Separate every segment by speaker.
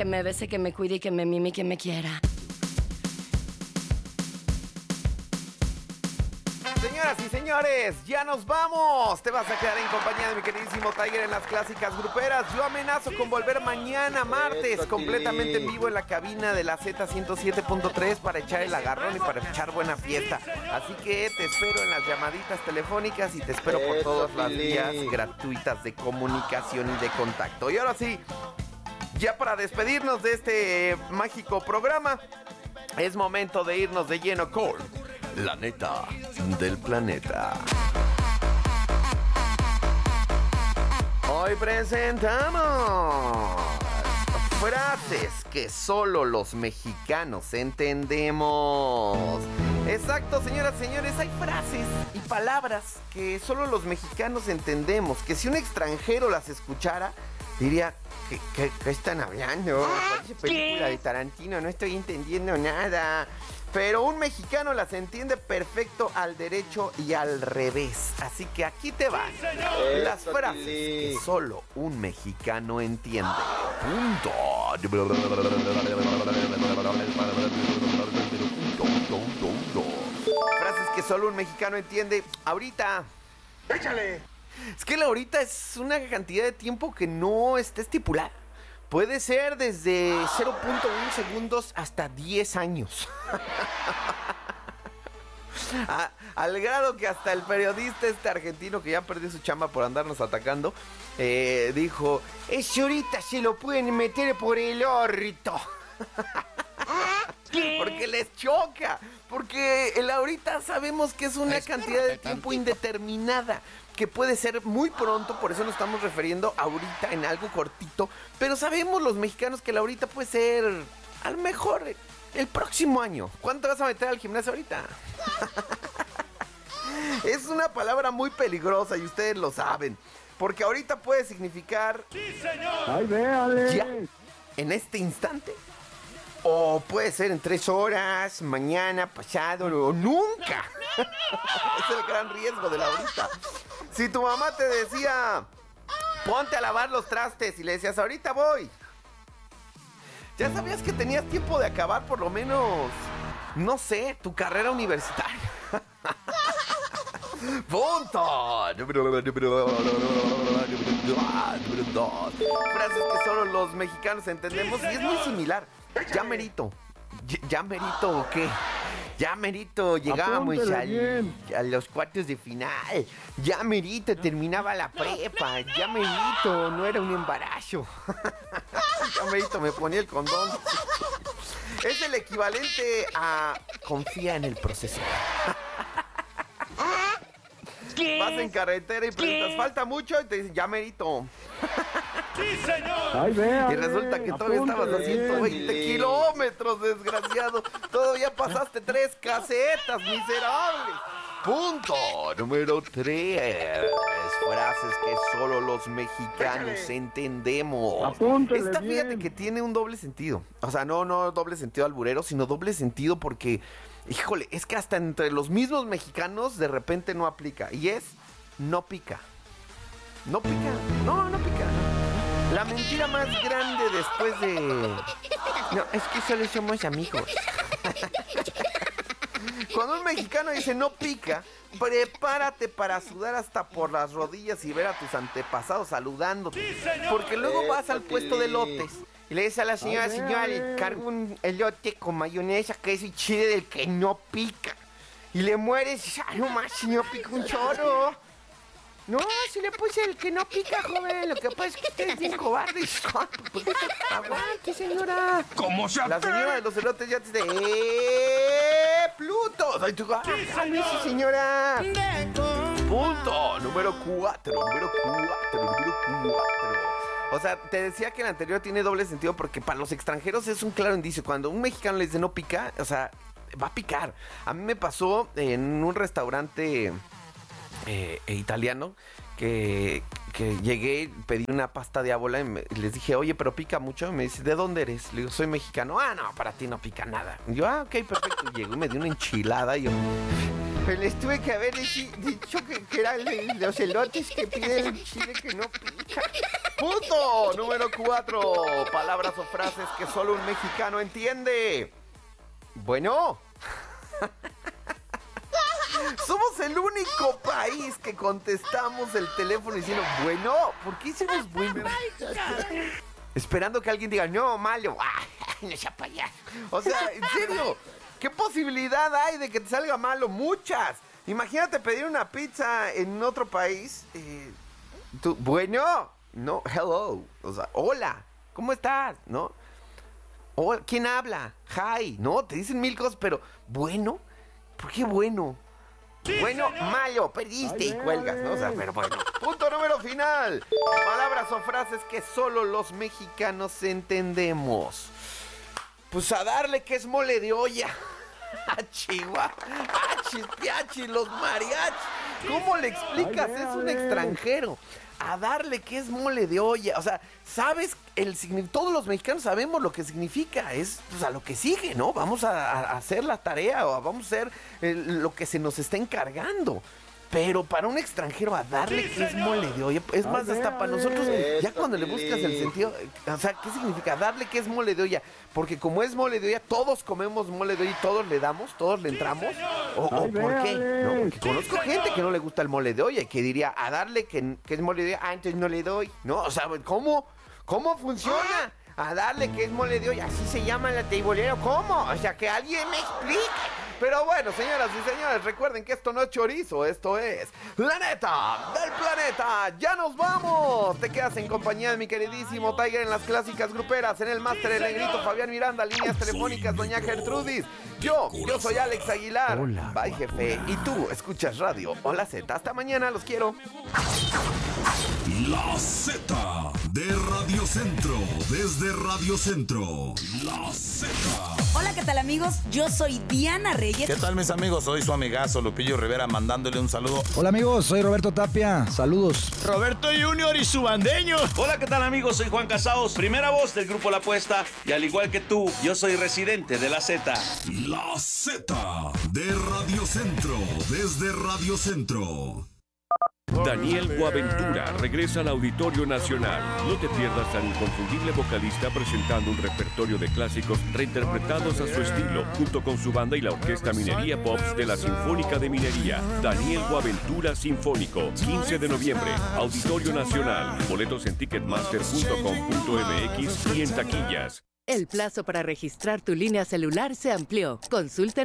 Speaker 1: que me bese, que me cuide y que me mime y que me quiera.
Speaker 2: Señoras y señores, ya nos vamos. Te vas a quedar en compañía de mi queridísimo Tiger en las clásicas gruperas. Yo amenazo con volver mañana martes completamente en vivo en la cabina de la Z107.3 para echar el agarrón y para echar buena fiesta. Así que te espero en las llamaditas telefónicas y te espero por todas las vías gratuitas de comunicación y de contacto. Y ahora sí, ya para despedirnos de este mágico programa, es momento de irnos de lleno con la neta del planeta. Hoy presentamos frases que solo los mexicanos entendemos. Exacto, señoras y señores, hay frases y palabras que solo los mexicanos entendemos, que si un extranjero las escuchara, diría, ¿qué están hablando? Parece película de Tarantino, no estoy entendiendo nada. Pero un mexicano las entiende perfecto al derecho y al revés. Así que aquí te van las frases que solo un mexicano entiende. Punto. Frases que solo un mexicano entiende. Ahorita.
Speaker 3: ¡Échale!
Speaker 2: Es que la ahorita es una cantidad de tiempo que no está estipulada. Puede ser desde 0.1 segundos hasta 10 años. Al grado que hasta el periodista argentino que ya perdió su chamba por andarnos atacando, dijo, ese ahorita se lo pueden meter por el orto. Porque les choca. Porque el ahorita sabemos que es una cantidad de tiempo indeterminada, que puede ser muy pronto, por eso nos estamos refiriendo ahorita en algo cortito. Pero sabemos los mexicanos que el ahorita puede ser, a lo mejor, el próximo año. ¿Cuánto vas a meter al gimnasio ahorita? Es una palabra muy peligrosa y ustedes lo saben. Porque ahorita puede significar...
Speaker 3: ¡Sí, señor!
Speaker 4: ¡Ay, véale!
Speaker 2: Ya, en este instante. O puede ser en 3 horas, mañana, pasado o nunca. Es el gran riesgo de la ahorita. Si tu mamá te decía, ponte a lavar los trastes y le decías, ahorita voy, ya sabías que tenías tiempo de acabar por lo menos, no sé, tu carrera universitaria. Punto. Número 2. Frases que solo los mexicanos entendemos y es muy similar. Ya merito. ¿Ya merito o qué? Ya merito, llegábamos a los cuartos de final. Ya merito, terminaba la prepa. Ya merito, no era un embarazo. Ya merito, me ponía el condón. Es el equivalente a confía en el proceso. Vas en carretera y preguntas, falta mucho, y te dicen, ya merito.
Speaker 3: ¡Sí, señor!
Speaker 4: ¡Ay, véale!
Speaker 2: Y resulta que todavía estabas a 120 kilómetros, desgraciado. Todavía pasaste 3 casetas, miserables. Punto número 3. Frases que solo los mexicanos entendemos.
Speaker 4: Apúntele
Speaker 2: Esta, fíjate
Speaker 4: bien.
Speaker 2: que tiene un doble sentido. O sea, no doble sentido alburero, sino doble sentido porque, híjole, es que hasta entre los mismos mexicanos de repente no aplica. Y es, no pica. No pica. No pica. La mentira más grande después de... No, es que solo somos amigos. Cuando un mexicano dice no pica, prepárate para sudar hasta por las rodillas y ver a tus antepasados saludándote. Porque luego vas al puesto de elotes y le dices a la señora, señora, le cargo un elote con mayonesa, queso y chile del que no pica. Y le mueres y dices, ay, no más, si no pica un chorro. No, si le puse el que no pica, joven. Lo que pasa es que usted es bien cobarde. ¿Por qué te aguante, señora?
Speaker 3: ¿Cómo se
Speaker 2: La
Speaker 3: atreve?
Speaker 2: señora de los elotes ya te dice, Pluto. Ay, tú, sí, señora. Punto número 4. O sea, te decía que el anterior tiene doble sentido porque para los extranjeros es un claro indicio. Cuando un mexicano le dice no pica, o sea, va a picar. A mí me pasó en un restaurante italiano que llegué y pedí una pasta de ábola y les dije, oye, pero pica mucho. Y me dice, ¿de dónde eres? Le digo, soy mexicano. Ah, no, para ti no pica nada. Y yo, ok, perfecto. Y llegó y me dio una enchilada y yo... Pero les tuve que haber dicho que eran los elotes que piden el chile que no pica. Punto número 4. Palabras o frases que solo un mexicano entiende. Bueno. Somos el único país que contestamos el teléfono diciendo, bueno, ¿por qué hicimos bueno? Esperando que alguien diga, no, malo. No sea payaso. O sea, en serio, ¿qué posibilidad hay de que te salga malo? Muchas. Imagínate pedir una pizza en otro país. Tú, bueno, no, hello. O sea, hola, ¿cómo estás? ¿No? ¿Quién habla? Hi, ¿no? Te dicen mil cosas, pero bueno, ¿por qué bueno? Sí, bueno, señor. Malo, perdiste y cuelgas, ¿no? O sea, pero bueno. Punto número final. Palabras o frases que solo los mexicanos entendemos. Pues a darle que es mole de olla. A Chihuahua, a Chispiachi, los mariachis. ¿Cómo le explicas? Es un extranjero. A darle que es mole de olla. O sea, ¿sabes? Todos los mexicanos sabemos lo que significa. Es pues, a lo que sigue, ¿no? Vamos a hacer la tarea o vamos a hacer lo que se nos está encargando. Pero para un extranjero a darle que es mole de olla, es más, hasta para nosotros, ya cuando le buscas el sentido, o sea, ¿qué significa? Darle que es mole de olla, porque como es mole de olla, todos comemos mole de olla y todos le damos, todos le entramos, o ¿por qué? No, porque conozco gente que no le gusta el mole de olla y que diría, a darle que es mole de olla, entonces no le doy, ¿no? O sea, ¿cómo funciona? A darle que es mole de olla, así se llama la teibolera, ¿cómo? O sea, que alguien me explique. Pero bueno, señoras y señores, recuerden que esto no es chorizo, esto es La Neta del Planeta. ¡Ya nos vamos! Te quedas en compañía de mi queridísimo Tiger en las clásicas gruperas, en el máster el negrito Fabián Miranda, líneas telefónicas doña Gertrudis. Yo soy Alex Aguilar.
Speaker 4: Hola,
Speaker 2: bye, jefe. Y tú escuchas Radio Hola Z. Hasta mañana, los quiero.
Speaker 5: La Z de Radio Centro, desde Radio Centro, La Z.
Speaker 6: Hola, ¿qué tal, amigos? Yo soy Diana Reyes.
Speaker 7: ¿Qué tal, mis amigos? Soy su amigazo Lupillo Rivera mandándole un saludo.
Speaker 4: Hola, amigos, soy Roberto Tapia. Saludos.
Speaker 3: Roberto Junior y su bandeño.
Speaker 8: Hola, ¿qué tal, amigos? Soy Juan Casaos, primera voz del grupo La Apuesta. Y al igual que tú, yo soy residente de La Z.
Speaker 5: La Z de Radio Centro, desde Radio Centro.
Speaker 9: Daniel Boaventura regresa al Auditorio Nacional. No te pierdas al inconfundible vocalista presentando un repertorio de clásicos reinterpretados a su estilo, junto con su banda y la Orquesta Minería Pops de la Sinfónica de Minería. Daniel Boaventura Sinfónico, 15 de noviembre, Auditorio Nacional. Boletos en ticketmaster.com.mx y en taquillas.
Speaker 10: El plazo para registrar tu línea celular se amplió. Consulta en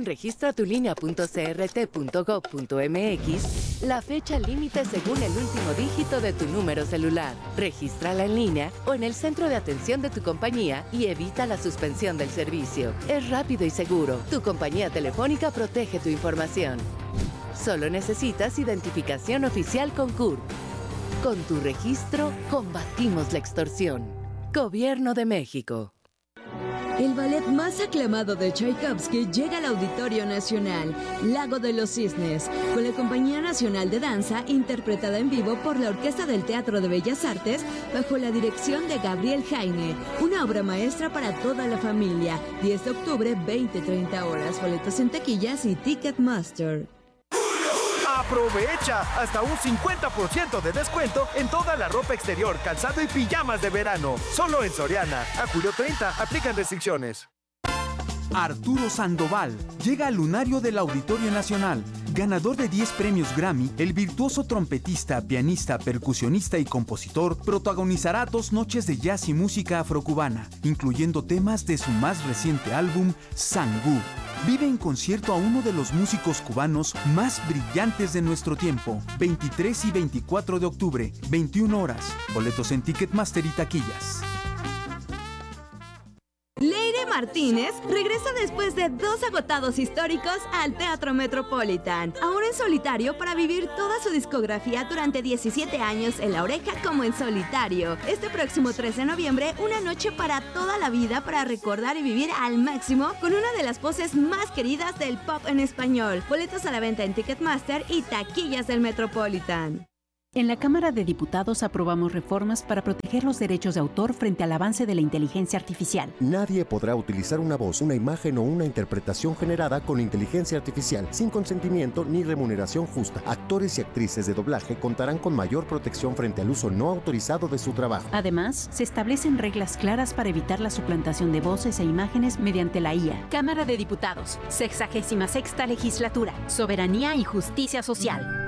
Speaker 10: registratulinea.crt.gov.mx la fecha límite según el último dígito de tu número celular. Regístrala en línea o en el centro de atención de tu compañía y evita la suspensión del servicio. Es rápido y seguro. Tu compañía telefónica protege tu información. Solo necesitas identificación oficial con CURP. Con tu registro, combatimos la extorsión. Gobierno de México.
Speaker 11: El ballet más aclamado de Tchaikovsky llega al Auditorio Nacional, Lago de los Cisnes, con la Compañía Nacional de Danza interpretada en vivo por la Orquesta del Teatro de Bellas Artes bajo la dirección de Gabriel Jaime. Una obra maestra para toda la familia. 10 de octubre, 20-30 horas. Boletos en taquillas y Ticketmaster.
Speaker 3: Aprovecha hasta un 50% de descuento en toda la ropa exterior, calzado y pijamas de verano. Solo en Soriana. A julio 30 aplican restricciones.
Speaker 12: Arturo Sandoval llega al lunario del Auditorio Nacional. Ganador de 10 premios Grammy, el virtuoso trompetista, pianista, percusionista y compositor protagonizará 2 noches de jazz y música afrocubana, incluyendo temas de su más reciente álbum, Sangú. Vive en concierto a uno de los músicos cubanos más brillantes de nuestro tiempo. 23 y 24 de octubre, 21 horas. Boletos en Ticketmaster y taquillas.
Speaker 11: Leire Martínez regresa después de 2 agotados históricos al Teatro Metropolitan, ahora en solitario para vivir toda su discografía durante 17 años en La Oreja como en solitario. Este próximo 3 de noviembre, una noche para toda la vida para recordar y vivir al máximo con una de las voces más queridas del pop en español. Boletos a la venta en Ticketmaster y taquillas del Metropolitan.
Speaker 13: En la Cámara de Diputados aprobamos reformas para proteger los derechos de autor frente al avance de la inteligencia artificial.
Speaker 14: Nadie podrá utilizar una voz, una imagen o una interpretación generada con inteligencia artificial sin consentimiento ni remuneración justa. Actores y actrices de doblaje contarán con mayor protección frente al uso no autorizado de su trabajo.
Speaker 13: Además, se establecen reglas claras para evitar la suplantación de voces e imágenes mediante la IA.
Speaker 15: Cámara de Diputados, 66ª Legislatura, Soberanía y Justicia Social.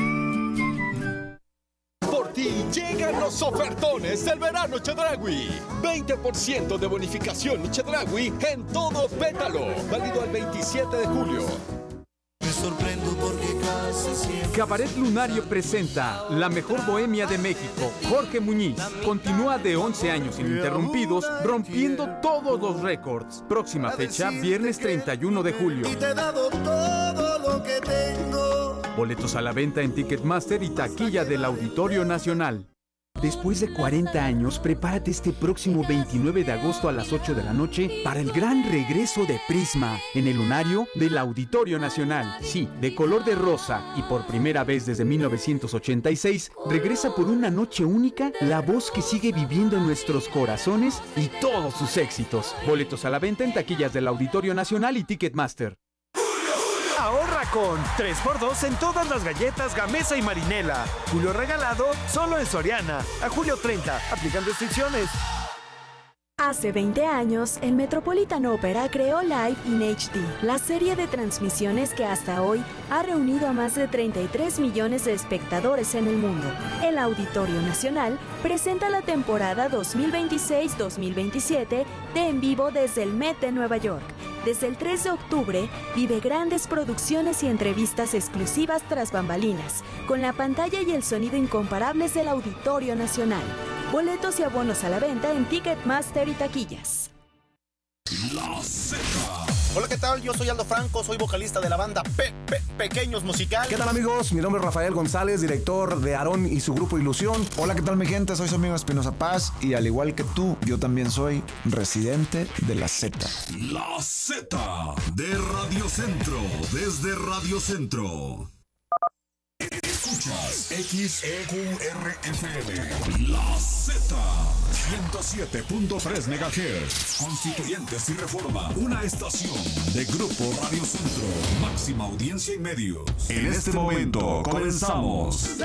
Speaker 16: Por ti llegan los ofertones del verano Chedraui. 20% de bonificación Chedraui en todo Pétalo. Válido el 27 de julio.
Speaker 17: Me sorprendo porque casi siempre...
Speaker 12: Cabaret Lunario presenta La Mejor Bohemia de México. Jorge Muñiz continúa de 11 años ininterrumpidos, rompiendo todos los récords. Próxima fecha, viernes 31 de julio.
Speaker 17: Y te he dado todo lo que tengo.
Speaker 12: Boletos a la venta en Ticketmaster y taquilla del Auditorio Nacional. Después de 40 años, prepárate este próximo 29 de agosto a las 8 de la noche para el gran regreso de Prisma en el Lunario del Auditorio Nacional. Sí, de color de rosa y por primera vez desde 1986, regresa por una noche única la voz que sigue viviendo en nuestros corazones y todos sus éxitos. Boletos a la venta en taquillas del Auditorio Nacional y Ticketmaster.
Speaker 3: Ahorra con 3x2 en todas las galletas Gamesa y Marinela. Julio regalado solo en Soriana. A julio 30. Aplican restricciones.
Speaker 18: Hace 20 años, el Metropolitan Opera creó Live in HD, la serie de transmisiones que hasta hoy ha reunido a más de 33 millones de espectadores en el mundo. El Auditorio Nacional presenta la temporada 2026-2027 de En Vivo desde el Met de Nueva York. Desde el 3 de octubre, vive grandes producciones y entrevistas exclusivas tras bambalinas, con la pantalla y el sonido incomparables del Auditorio Nacional. Boletos y abonos a la venta en Ticketmaster y taquillas.
Speaker 5: La Z.
Speaker 19: Hola, ¿qué tal? Yo soy Aldo Franco, soy vocalista de la banda Pequeños Musical.
Speaker 20: ¿Qué tal, amigos? Mi nombre es Rafael González, director de Aarón y su grupo Ilusión.
Speaker 4: Hola, ¿qué tal, mi gente? Soy su amigo Espinosa Paz y al igual que tú, yo también soy residente de la Z.
Speaker 5: La Z de Radio Centro, desde Radio Centro. Escuchas XEQRFM, La Z, 107.3 MHz, Constituyentes y Reforma, una estación de Grupo Radio Centro, máxima audiencia y medios. En este momento comenzamos.